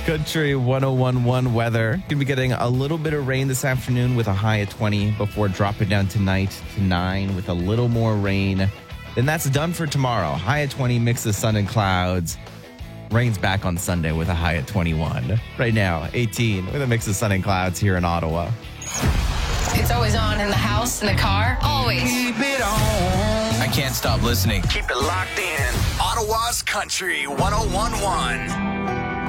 Country 101.1 weather. Going to be getting a little bit of rain this afternoon with a high at 20 before dropping down tonight to 9 with a little more rain. Then that's done for tomorrow. High at 20, mix of sun and clouds. Rain's back on Sunday with a high at 21. Right now, 18 with a mix of sun and clouds here in Ottawa. It's always on in the house, in the car, always. Keep it on. I can't stop listening. Keep it locked in. Ottawa's Country 101.1.